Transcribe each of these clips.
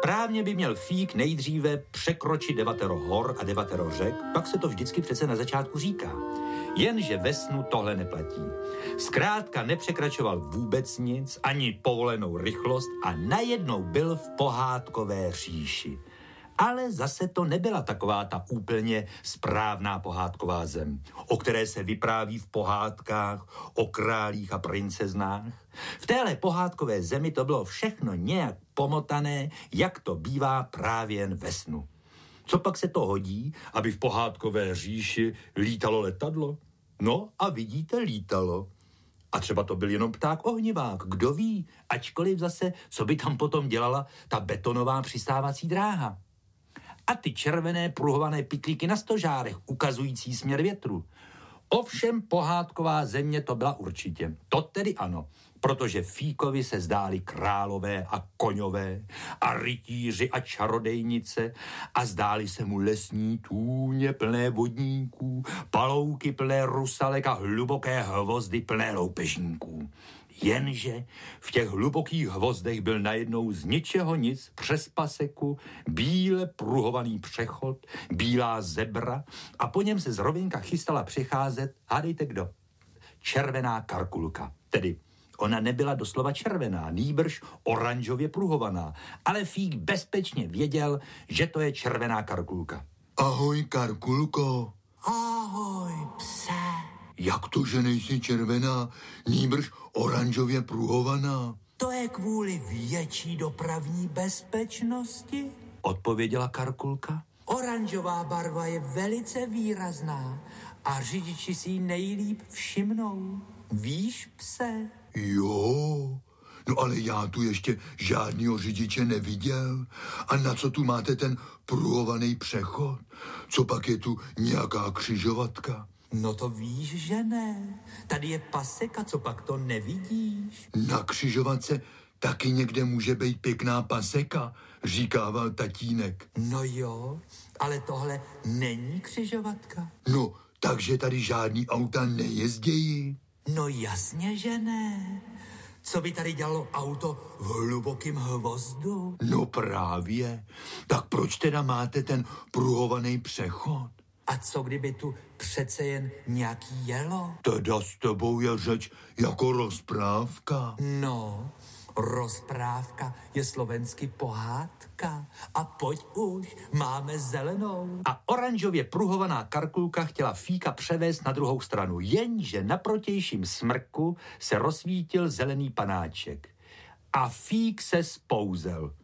Správně by měl Fík nejdříve překročit 9 hor a 9 řek, pak se to vždycky přece na začátku říká. Jenže ve snu tohle neplatí. Zkrátka nepřekračoval vůbec nic, ani povolenou rychlost a najednou byl v pohádkové říši. Ale zase to nebyla taková ta úplně správná pohádková zem, o které se vypráví v pohádkách o králích a princeznách. V téhle pohádkové zemi to bylo všechno nějak pomotané, jak to bývá právě jen ve snu. Co pak se to hodí, aby v pohádkové říši lítalo letadlo? No a vidíte, lítalo. A třeba to byl jenom pták ohnivák, kdo ví, ačkoliv zase, co by tam potom dělala ta betonová přistávací dráha. A ty červené pruhované pytlíky na stožárech, ukazující směr větru. Ovšem pohádková země to byla určitě. To tedy ano, protože Fíkovi se zdáli králové a koňové a rytíři a čarodejnice a zdáli se mu lesní tůně plné vodníků, palouky plné rusalek a hluboké hvozdy plné loupežníků. Jenže v těch hlubokých hvozdech byl najednou z ničeho nic přes paseku bíle pruhovaný přechod, bílá zebra a po něm se z rovinka chystala přecházet, hádejte kdo, červená Karkulka. Tedy ona nebyla doslova červená, nýbrž oranžově pruhovaná, ale Fík bezpečně věděl, že to je červená Karkulka. Ahoj, Karkulko. Ahoj, pse. Jak to, že nejsi červená, nýbrž oranžově pruhovaná? To je kvůli větší dopravní bezpečnosti, odpověděla Karkulka. Oranžová barva je velice výrazná a řidiči si ji nejlíp všimnou. Víš, pse? Jo, no ale já tu ještě žádnýho řidiče neviděl. A na co tu máte ten pruhovaný přechod? Co pak je tu nějaká křižovatka? No to víš, že ne. Tady je paseka, co pak to nevidíš? Na křižovatce taky někde může být pěkná paseka, říkával tatínek. No jo, ale tohle není křižovatka. No, takže tady žádný auta nejezdějí? No jasně, že ne. Co by tady dělalo auto v hlubokém hvozdu? No právě. Tak proč teda máte ten pruhovaný přechod? A co kdyby tu přece jen nějaký jelo? Teda s tebou je řeč jako rozprávka. No, rozprávka je slovensky pohádka. A pojď už, máme zelenou. A oranžově pruhovaná Karkulka chtěla Fíka převést na druhou stranu, jenže na protějším smrku se rozsvítil zelený panáček. A Fík se spouzel.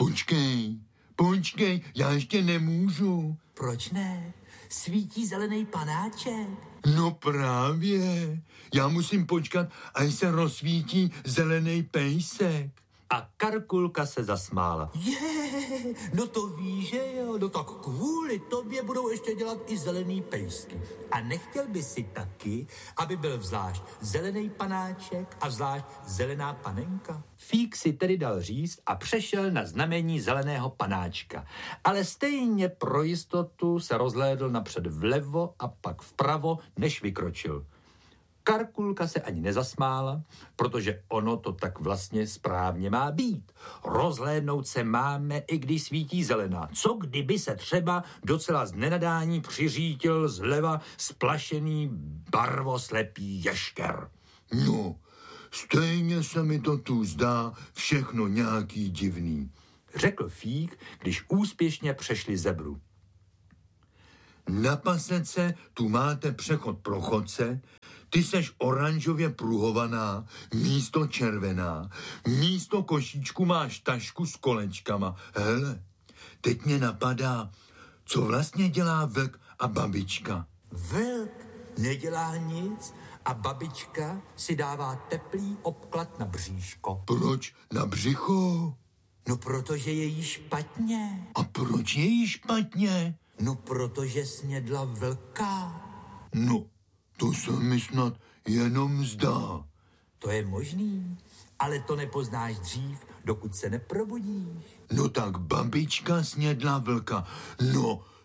Počkej, já ještě nemůžu. Proč ne? Svítí zelený panáček. No právě, já musím počkat, až se rozsvítí zelený pejsek. A Karkulka se zasmála. No to víš, že jo, no tak kvůli tobě budou ještě dělat i zelený pejsky. A nechtěl by si taky, aby byl zvlášť zelený panáček a zvlášť zelená panenka? Fík si tedy dal říct a přešel na znamení zeleného panáčka. Ale stejně pro jistotu se rozhlédl napřed vlevo a pak vpravo, než vykročil. Karkulka se ani nezasmála, protože ono to tak vlastně správně má být. Rozhlédnout se máme, i když svítí zelená. Co kdyby se třeba docela z nenadání přiřítil zleva splašený barvoslepý ješker? No, stejně se mi to tu zdá všechno nějaký divný, řekl Fík, když úspěšně přešli zebru. Na pasece tu máte přechod pro chodce, ty seš oranžově pruhovaná, místo červená, místo košíčku máš tašku s kolečkama. Hele, teď mě napadá, co vlastně dělá vlk a babička. Vlk nedělá nic a babička si dává teplý obklad na bříško. Proč na břicho? No protože je jí špatně. A proč je jí špatně? No protože snědla vlka. No, to se mi snad jenom zdá. To je možný, ale to nepoznáš dřív, dokud se neprobudíš. No tak babička snědla vlka. No,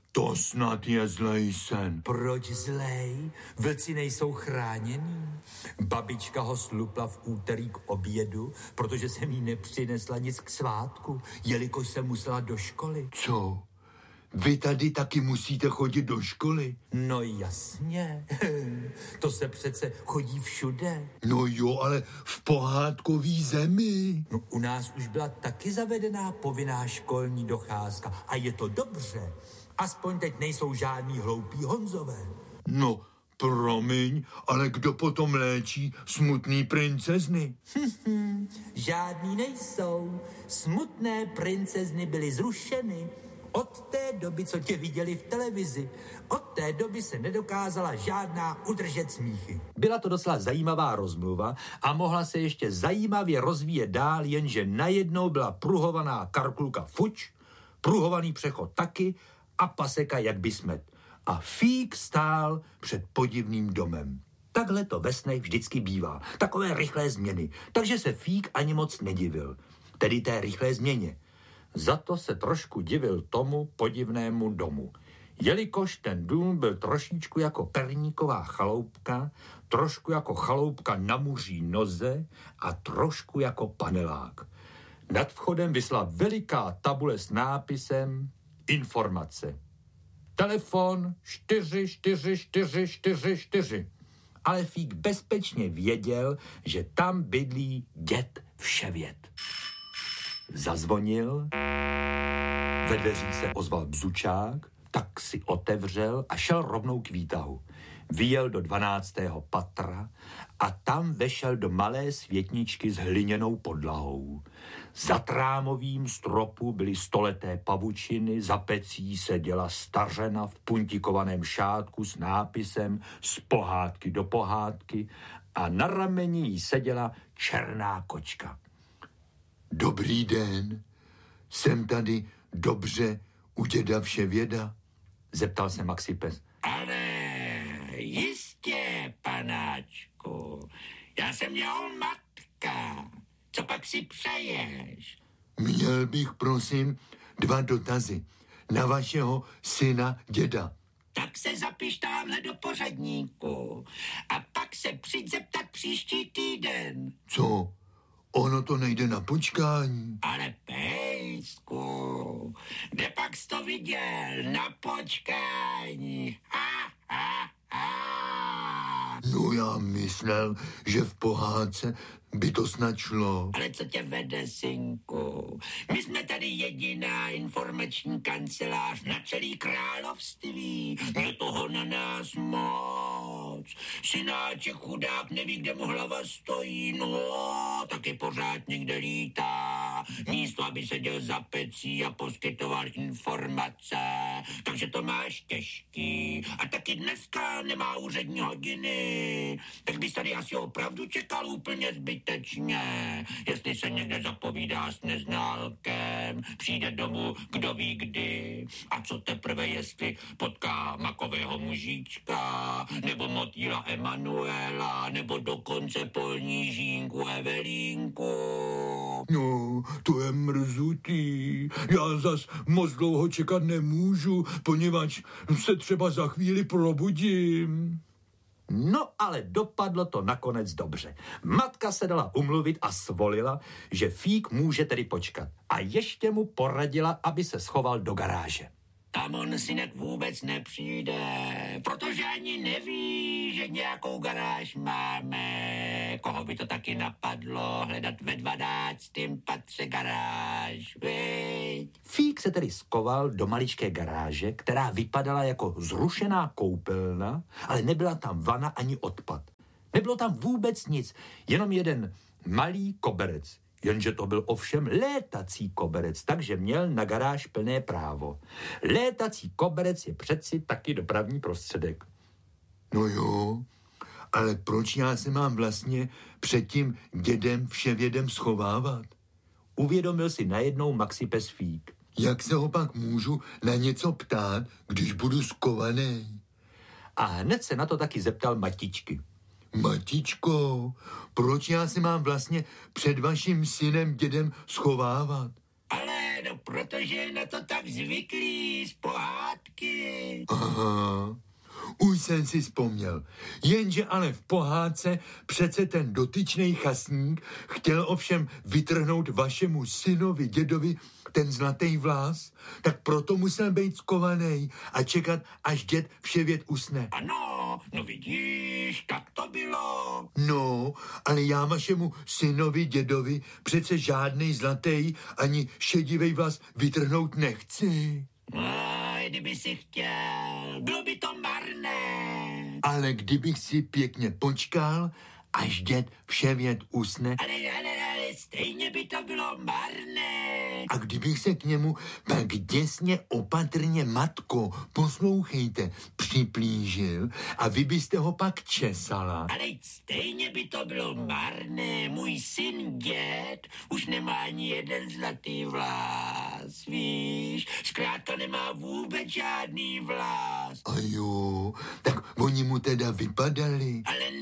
To snad je zlej sen. Proč zlej? Vlci nejsou chráněný. Babička ho slupla v úterý k obědu, protože jsem jí nepřinesla nic k svátku, jelikož jsem musela do školy. Co? Vy tady taky musíte chodit do školy? No jasně, to se přece chodí všude. No jo, ale v pohádkový zemi. No, u nás už byla taky zavedená povinná školní docházka a je to dobře. Aspoň teď nejsou žádný hloupí Honzové. No, promiň, ale kdo potom léčí smutný princezny? Žádný nejsou. Smutné princezny byly zrušeny. Od té doby, co tě viděli v televizi, od té doby se nedokázala žádná udržet smíchy. Byla to docela zajímavá rozmluva a mohla se ještě zajímavě rozvíjet dál, jenže najednou byla pruhovaná Karkulka fuč, pruhovaný přechod taky a paseka jak bysmet. A Fík stál před podivným domem. Takhle to ve snech vždycky bývá. Takové rychlé změny. Takže se Fík ani moc nedivil. Tedy té rychlé změně. Za to se trošku divil tomu podivnému domu. Jelikož ten dům byl trošičku jako perníková chaloupka, trošku jako chaloupka na muří noze a trošku jako panelák. Nad vchodem visela veliká tabule s nápisem Informace. Telefon 444444. Ale Fík bezpečně věděl, že tam bydlí děd Vševěd. Zazvonil, ve dveřích se ozval bzučák, tak si otevřel a šel rovnou k výtahu. Vyjel do 12. patra a tam vešel do malé světničky s hliněnou podlahou. Za trámovým stropu byly stoleté pavučiny, za pecí seděla stařena v puntikovaném šátku s nápisem z pohádky do pohádky a na rameni jí seděla černá kočka. Dobrý den, jsem tady dobře u děda Vševěda? Zeptal se Maxipes. Ale jistě, panáčku, já jsem jeho matka. Co pak si přeješ? Měl bych, prosím, 2 dotazy na vašeho syna děda. Tak se zapiš tamhle do pořadníku a pak se přijď zeptat příští týden. Co? Ono to nejde na počkání. Ale pejsku, kde pak jsi to viděl? Na počkání. Ha, ha, ha. No já myslel, že v pohádce by to snad šlo. Ale co tě vede, synku? My jsme tady jediná informační kancelář na celý království. Je toho na nás moc. Synáček chudák neví, kde mu hlava stojí. No, taky pořád někde lítá. Místo, aby seděl za pecí a poskytoval informace. Takže to máš těžký. A taky dneska nemá úřední hodiny. Tak bys tady asi opravdu čekal úplně zbytečně. Jestli se někde zapovídá s neználkem, přijde domů kdo ví kdy. A co teprve, jestli potká makového mužička, nebo motýla Emanuela, nebo dokonce polní žínku Evelínku. No, to je mrzutý. Já zas moc dlouho čekat nemůžu, poněvadž se třeba za chvíli probudím. No ale dopadlo to nakonec dobře. Matka se dala umluvit a svolila, že Fík může tedy počkat. A ještě mu poradila, aby se schoval do garáže. Tam on, synek, vůbec nepřijde, protože ani neví, že nějakou garáž máme. Koho by to taky napadlo hledat ve 12. patře garáž, viď? Fík se tedy skoval do maličké garáže, která vypadala jako zrušená koupelna, ale nebyla tam vana ani odpad. Nebylo tam vůbec nic, jenom jeden malý koberec. Jenže to byl ovšem létací koberec, takže měl na garáž plné právo. Létací koberec je přeci taky dopravní prostředek. No jo, ale proč já se mám vlastně před tím dědem Vševědem schovávat? Uvědomil si najednou Maxipes Fík. Jak se ho pak můžu na něco ptát, když budu skovaný? A hned se na to taky zeptal Matičky. Matičko, proč já se mám vlastně před vaším synem dědem schovávat? Ale No, protože je na to tak zvyklý z pohádky. Aha, už jsem si vzpomněl. Jenže ale v pohádce přece ten dotyčný chasník chtěl ovšem vytrhnout vašemu synovi, dědovi, ten zlatý vlas, tak proto musel být skovaný a čekat, až děd vševět usne. Ano, no vidíš, tak to bylo. No, ale já vašemu synovi, dědovi přece žádný zlatý ani šedivý vlas vytrhnout nechci. Kdyby si chtěl, bylo by to marné. Ale kdybych si pěkně počkal, až děd vševět usne. Ale stejně by to bylo marné. A kdybych se k němu tak děsně opatrně, matko, poslouchejte, připlížil a vy byste ho pak česala. Ale stejně by to bylo marné. Můj syn děd už nemá ani jeden zlatý vlas, víš? Zkrátka nemá vůbec žádný vlas. A jo, tak oni mu teda vypadali. Ale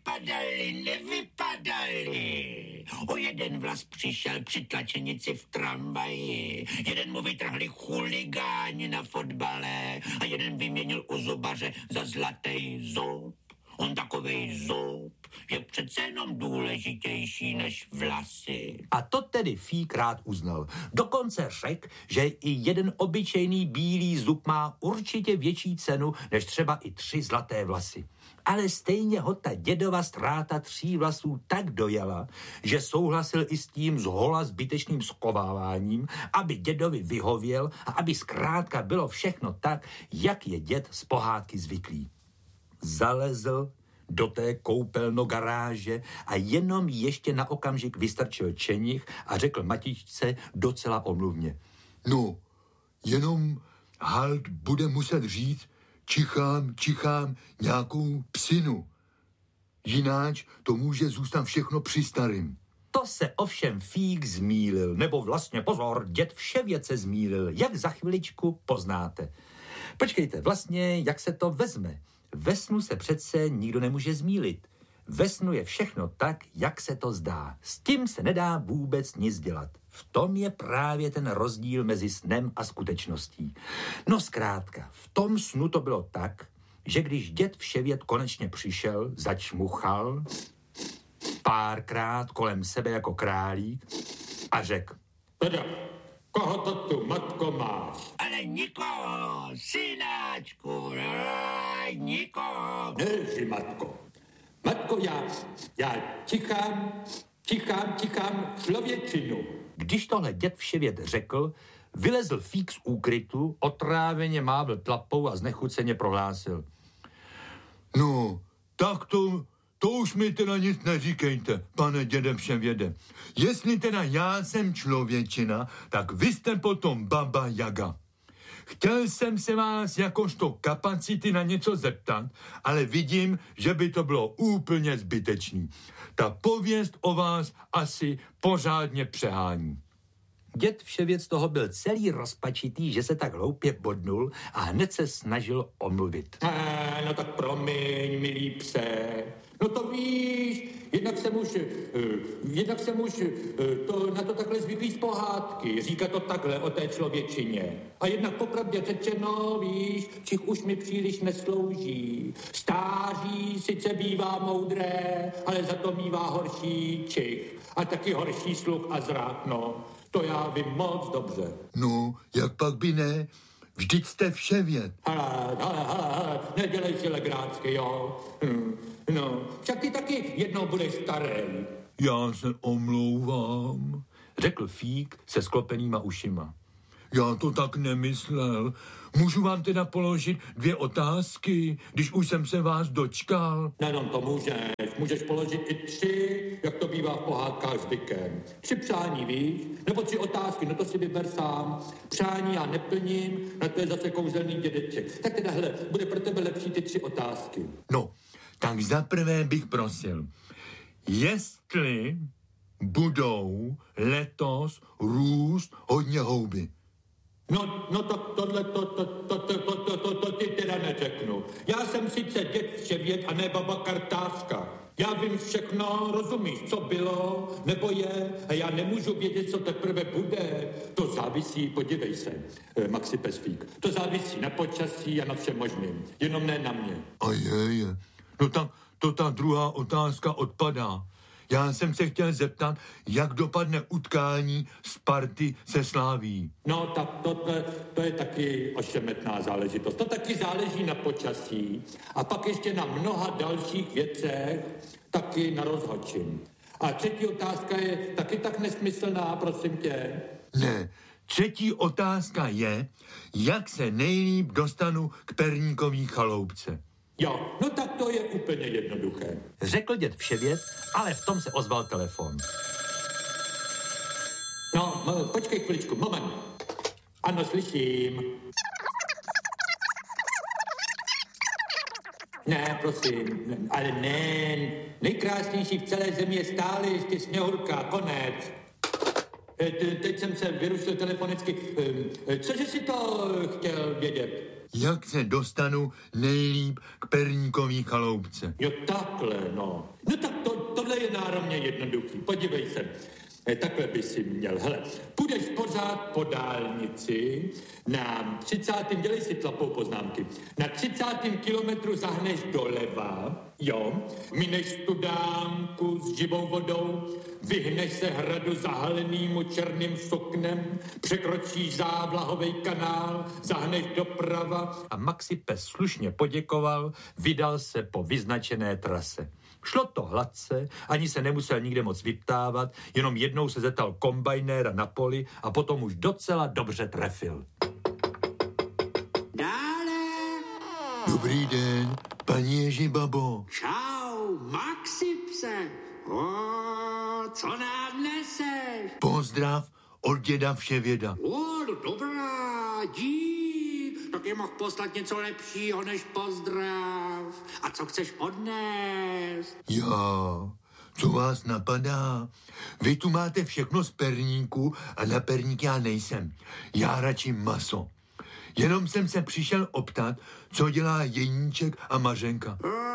nevypadali. O jeden vlas přišel při tlačenici v tramvaji. Jeden mu vytrhli chuligáni na fotbale a jeden vyměnil u zubaře za zlatý zub. On takovej zub je přece jenom důležitější než vlasy. A to tedy Fík rád uznal. Dokonce řekl, že i jeden obyčejný bílý zub má určitě větší cenu než třeba i 3 zlaté vlasy. Ale stejně ho ta dědova ztráta 3 vlasů tak dojela, že souhlasil i s tím zhola zbytečným schováváním, aby dědovi vyhověl a aby zkrátka bylo všechno tak, jak je děd z pohádky zvyklý. Zalezl do té koupelno garáže a jenom ještě na okamžik vystrčil čenich a řekl matičce docela omluvně. No, jenom halt bude muset říct, čichám nějakou psinu. Jináč to může zůstat všechno při starým. To se ovšem Fík zmýlil, nebo vlastně pozor, děd vševět se zmýlil, jak za chviličku poznáte. Počkejte, vlastně, jak se to vezme? Ve snu se přece nikdo nemůže zmýlit. Ve snu je všechno tak, jak se to zdá. S tím se nedá vůbec nic dělat. V tom je právě ten rozdíl mezi snem a skutečností. No zkrátka, v tom snu to bylo tak, že když děd vševět konečně přišel, začmuchal párkrát kolem sebe jako králík a řekl: Teda, koho to tu, matko, máš? Ale nikoho, synáčku, nikoho. Nelži, matko. Matko, já tichám člověčinu. Když tohle děd vševět řekl, vylezl Fík z úkrytu, otráveně mávl tlapou a znechuceně prohlásil: No, tak to už mi teda nic neříkejte, pane děde vševěde. Jestli teda já jsem člověčina, tak vy jste potom baba Jaga. Chtěl jsem se vás jakožto kapacity na něco zeptat, ale vidím, že by to bylo úplně zbytečný. Ta pověst o vás asi pořádně přehání. Děd vševět z toho byl celý rozpačitý, že se tak hloupě bodnul a hned se snažil omluvit. No tak promiň, milý pse. No to víš, jednak jsem už na to takhle zvyklý z pohádky. Říká to takhle o té člověčině. A jednak popravdě řečeno, víš, čich už mi příliš neslouží. Stáří sice bývá moudré, ale za to mívá horší čich. A taky horší sluch a zrak, no. To já vím moc dobře. No, jak pak by ne? Vždyť jste vševěd. Hele, nedělej si legrácky, jo? No, však ty taky jednou budeš starý. Já se omlouvám, řekl Fík se sklopenýma ušima. Já to tak nemyslel. Můžu vám teda položit 2 otázky, když už jsem se vás dočkal? Nejenom to můžeš položit i 3, jak to bývá v pohádkách zvykem. 3 přání, víš? Nebo 3 otázky, no to si vyber sám. Přání já neplním, na to je zase kouzelný dědeček. Tak teda, hele, bude pro tebe lepší ty 3 otázky. No, tak zaprvé bych prosil, jestli budou letos růst hodně houby. No to ti teda neřeknu. Já jsem sice děd vševěd a ne baba kartářka. Já vím všechno, rozumíš, co bylo, nebo je, a já nemůžu vědět, co teprve bude. To závisí, podívej se, Maxi Pesfík, to závisí na počasí a na všem možným, jenom ne na mě. A je. No tak to ta druhá otázka odpadá. Já jsem se chtěl zeptat, jak dopadne utkání Sparty se Slavií. No, tak to je taky ošemetná záležitost. To taky záleží na počasí a pak ještě na mnoha dalších věcech, taky na rozhodčím. A třetí otázka je taky tak nesmyslná, prosím tě. Ne, třetí otázka je, jak se nejlíp dostanu k Perníkový chaloupce. Jo, no tak to je úplně jednoduché. Řekl děd Vševěd, ale v tom se ozval telefon. No, počkej chviličku, moment. Ano, slyším. Ne, prosím, ale ne, nejkrásnější v celé zemi je stále ještě Sněhurka, konec. Teď jsem se vyrušil telefonicky. Cože si to chtěl vědět? Jak se dostanu nejlíp k Perníkový chaloupce? Jo, takhle, no. No tak tohle je náramně jednoduchý. Podívej se. Takhle by si měl. Hele, půjdeš pořád po dálnici na 30. dělej si tlapou poznámky. Na 30. kilometru zahneš doleva, jo, mineš studánku s živou vodou, vyhneš se hradu zahalenýmu černým suknem, překročíš závlahový kanál, zahneš doprava. A Maxi Pes slušně poděkoval, vydal se po vyznačené trase. Šlo to hladce, ani se nemusel nikde moc vyptávat, jenom jednou se zeptal kombajnéra na poli a potom už docela dobře trefil. Dále. Dobrý den, paní Ježibabo. Čau, Maxi pse. Co nám neseš? Pozdrav od děda Vševěda. No dobrá, dík. Tak je mohl poslat něco lepšího než pozdrav. A co chceš odnést? Já, co vás napadá? Vy tu máte všechno z perníku a na perník já nejsem. Já radši maso. Jenom jsem se přišel optat, co dělá Jeníček a Mařenka.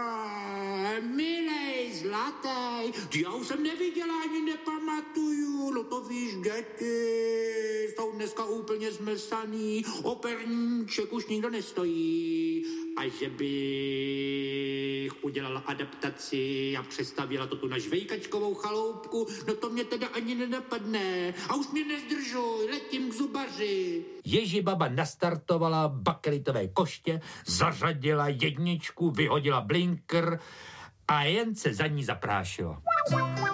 Milej, zlatý, já už jsem neviděla ani nepamatuju, no to víš, děti jsou dneska úplně zmlsaný, o perníček už nikdo nestojí. A že bych udělala adaptaci a přestavěla to tu na žvejkačkovou chaloupku, no to mě teda ani nenapadne. A už mě nezdržuj, letím k zubaři. Ježibaba nastartovala bakelitové koště, zařadila jedničku, vyhodila blinker a jen se za ní zaprášilo.